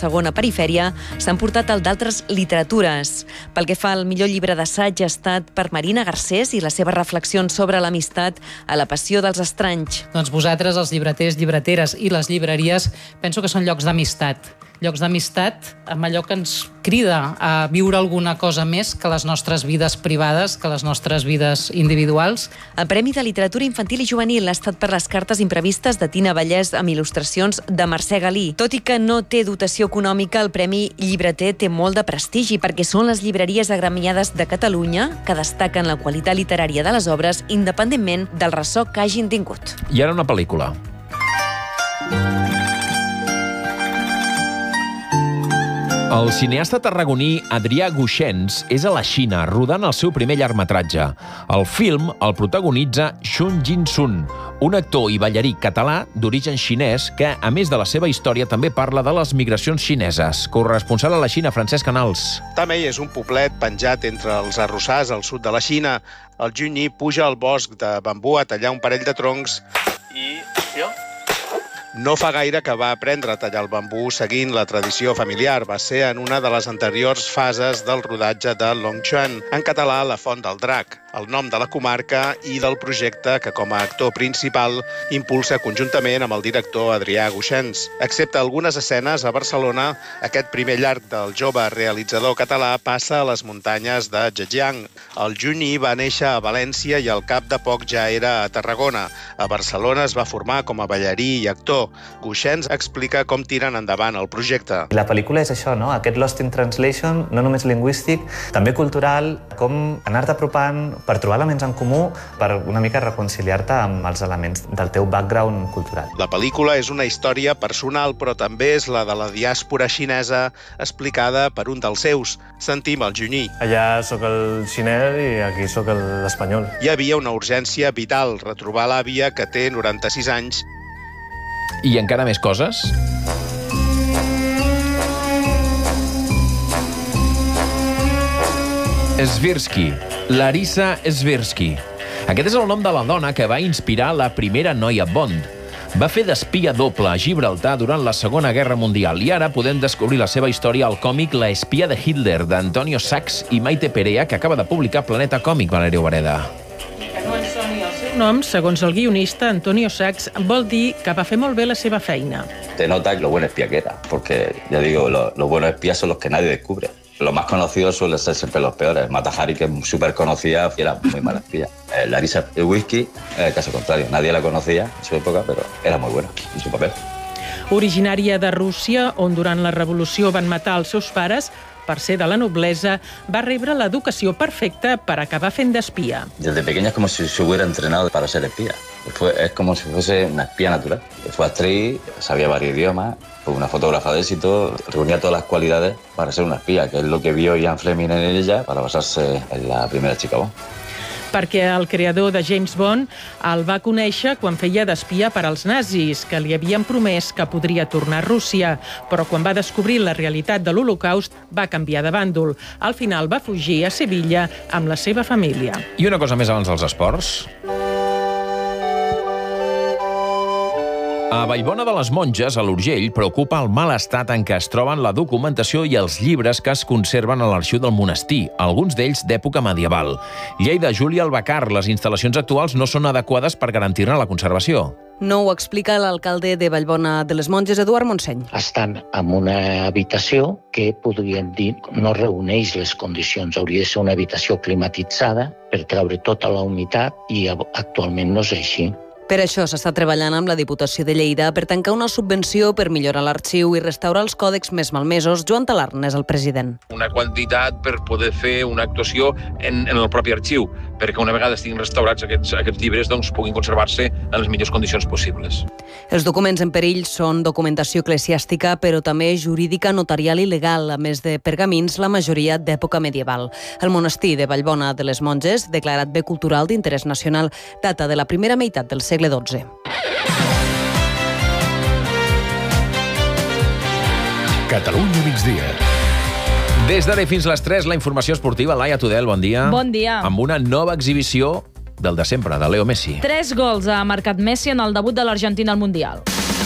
segona perifèria s'han portat el d'altres literatures. Pel que fa al millor llibre d'assaig ha estat per Marina Garcés i les seves reflexions sobre l'amistat a la passió dels estranys. Doncs vosaltres, els llibreters, llibreteres i les llibreries, penso que són llocs d'amistat. Llocs d'amistat amb allò que ens crida a viure alguna cosa més que les nostres vides privades, que les nostres vides individuals. El Premi de Literatura Infantil i Juvenil ha estat per les cartes imprevistes de Tina Vallès amb il·lustracions de Mercè Galí. Tot i que no té dotació econòmica, el Premi Llibreter té molt de prestigi perquè són les llibreries agremiades de Catalunya que destaquen la qualitat literària de les obres independentment del ressò que hagin tingut. I ara una pel·lícula. El cineasta tarragoní Adrià Guixens és a la Xina, rodant el seu primer llargmetratge. El film el protagonitza Xun Jin-sun, un actor i ballarí català d'origen xinès que, a més de la seva història, també parla de les migracions xineses. Corresponsal a la Xina, Francesc Canals. Tamei és un poblet penjat entre els arrossars al sud de la Xina. El Junyi puja al bosc de bambú a tallar un parell de troncs i... No fa gaire que va aprendre a tallar el bambú seguint la tradició familiar. Va ser en una de les anteriors fases del rodatge de Longchuan, en català La Font del Drac, el nom de la comarca i del projecte que com a actor principal impulsa conjuntament amb el director Adrià Guixens. Excepte algunes escenes a Barcelona, aquest primer llarg del jove realitzador català passa a les muntanyes de Zhejiang. El Junyi va néixer a València i al cap de poc ja era a Tarragona. A Barcelona es va formar com a ballarí i actor. Guixens explica com tiren endavant el projecte. La pel·lícula és això, no? Aquest Lost in Translation, no només lingüístic, també cultural, com anar-te apropant per trobar elements en comú, per una mica reconciliar-te amb els elements del teu background cultural. La pel·lícula és una història personal, però també és la de la diàspora xinesa explicada per un dels seus. Sentim el Junyi. Allà sóc el xinès i aquí sóc l'espanyol. Hi havia una urgència vital, retrobar l'àvia que té 96 anys. I encara més coses? Svirsky, Larissa Svirsky. Aquest és el nom de la dona que va inspirar la primera noia Bond. Va fer d'espia doble a Gibraltar durant la Segona Guerra Mundial i ara podem descobrir la seva història al còmic La espia de Hitler, d'Antonio Sachs i Maite Perea, que acaba de publicar Planeta Còmic, Valeria Obereda. Nom, segons el guionista Antonio Sachs, vol dir que va fer molt bé la seva feina. Te nota lo buen espía que era, porque, ya digo, los buenos espías son los que nadie descubre. Los más conocidos suelen ser siempre los peores. Mata Hari, que es súper conocida, y era muy mala espía. Larissa Svirsky, el caso contrario. Nadie la conocía en su época, pero era muy buena en su papel. Originària de Rússia, on durant la revolució van matar els seus pares, per ser de la noblesa, va rebre l'educació perfecta per acabar fent d'espia. Desde pequeña es como si se hubiera entrenado para ser espía. Es como si fuese una espía natural. Fue actriz, sabía varios idiomas, fue una fotógrafa de éxito, reunía todas las cualidades para ser una espía, que es lo que vio Ian Fleming en ella para basarse en la primera chica Bond. Perquè el creador de James Bond el va conèixer quan feia d'espia per als nazis, que li havien promès que podria tornar a Rússia, però quan va descobrir la realitat de l'Holocaust va canviar de bàndol. Al final va fugir a Sevilla amb la seva família. I una cosa més abans dels esports. A Vallbona de les Monges, a l'Urgell, preocupa el mal estat en què es troben la documentació i els llibres que es conserven a l'arxiu del monestir, alguns d'ells d'època medieval. Lleida, Júlia Albacar, les instal·lacions actuals no són adequades per garantir-ne la conservació. No ho explica l'alcalde de Vallbona de les Monges, Eduard Montseny. Estan en una habitació que, podríem dir, no reuneix les condicions. Hauria de ser una habitació climatitzada per treure tota la humitat i actualment no és així. Per això s'està treballant amb la Diputació de Lleida per tancar una subvenció per millorar l'arxiu i restaurar els còdecs més malmesos. Joan Talarn és el president. Una quantitat per poder fer una actuació en el propi arxiu, perquè una vegada estiguin restaurats aquests llibres doncs, puguin conservar-se en les millors condicions possibles. Els documents en perill són documentació eclesiàstica, però també jurídica, notarial i legal, a més de pergamins, la majoria d'època medieval. El monestir de Vallbona de les Monges, declarat bé cultural d'interès nacional, data de la primera meitat del segle XII. Catalunya migdia. Des d'ara fins les 3, la informació esportiva. Laia Tudel, bon dia. Bon dia. Amb una nova exhibició del de sempre, de Leo Messi. 3 gols ha marcat Messi en el debut de l'Argentina al Mundial.